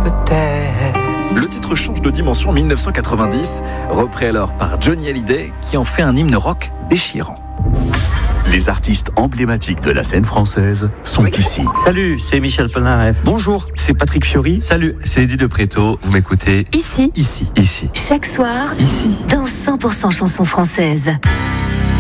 peut-être. Le titre change de dimension en 1990, repris alors par Johnny Hallyday, qui en fait un hymne rock déchirant. Les artistes emblématiques de la scène française sont ici. Salut, c'est Michel Polnareff. Bonjour, c'est Patrick Fiori. Salut, c'est Eddie de Préto. Vous m'écoutez Ici, ici, chaque soir, ici. dans 100% chansons françaises.